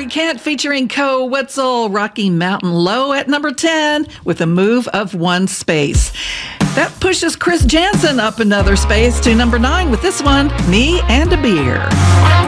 Sorry Can't featuring Co Wetzel, Rocky Mountain Low at number 10 with a move of one space. That pushes Chris Jansen up another space to number 9 with this one, Me and a Beer.